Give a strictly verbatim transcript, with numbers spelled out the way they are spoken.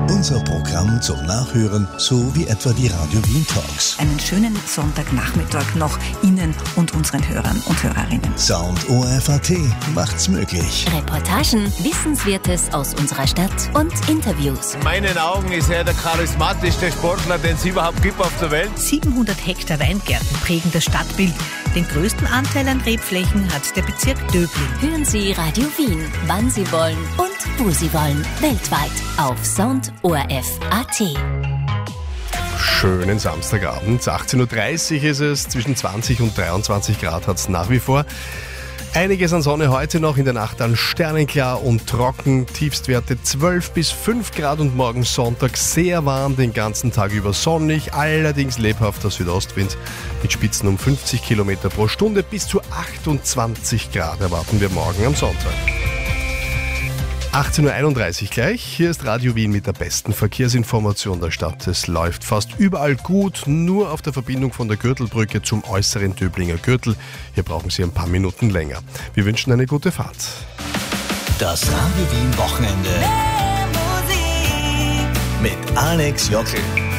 Unser Programm zum Nachhören, so wie etwa die Radio Wien Talks. Einen schönen Sonntagnachmittag noch Ihnen und unseren Hörern und Hörerinnen. Sound O R F Punkt A T macht's möglich. Reportagen, Wissenswertes aus unserer Stadt und Interviews. In meinen Augen ist er der charismatischste Sportler, den es überhaupt gibt auf der Welt. siebenhundert Hektar Weingärten prägen das Stadtbild. Den größten Anteil an Rebflächen hat der Bezirk Döbling. Hören Sie Radio Wien, wann Sie wollen und wo Sie wollen. Weltweit auf Sound O R F Punkt A T. Schönen Samstagabend. achtzehn Uhr dreißig ist es, zwischen zwanzig und dreiundzwanzig Grad hat es nach wie vor. Einiges an Sonne heute noch, in der Nacht dann sternenklar und trocken. Tiefstwerte zwölf bis fünf Grad und morgen Sonntag sehr warm, den ganzen Tag über sonnig, allerdings lebhafter Südostwind mit Spitzen um fünfzig Kilometer pro Stunde. Bis zu achtundzwanzig Grad erwarten wir morgen am Sonntag. achtzehn Uhr einunddreißig gleich. Hier ist Radio Wien mit der besten Verkehrsinformation der Stadt. Es läuft fast überall gut, nur auf der Verbindung von der Gürtelbrücke zum äußeren Döblinger Gürtel. Hier brauchen Sie ein paar Minuten länger. Wir wünschen eine gute Fahrt. Das Radio Wien Wochenende mit Alex Jockel.